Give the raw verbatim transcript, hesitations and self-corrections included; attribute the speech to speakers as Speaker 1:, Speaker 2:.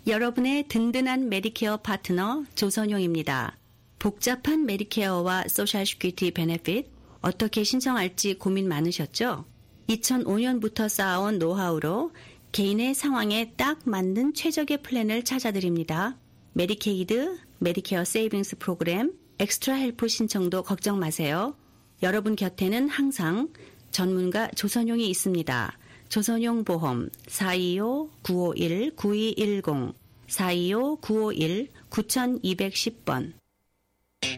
Speaker 1: 여러분의 든든한 메디케어 파트너 조선용입니다. 복잡한 메디케어와 소셜 시큐리티 베네핏 어떻게 신청할지 고민 많으셨죠? 이천오 년부터 쌓아온 노하우로 개인의 상황에 딱 맞는 최적의 플랜을 찾아드립니다. 메디케이드, 메디케어 세이빙스 프로그램, 엑스트라 헬프 신청도 걱정 마세요. 여러분 곁에는 항상 전문가 조선용이 있습니다. 조선용 보험 사이오 구오일 구이일공 사이오 구오일 구이일 공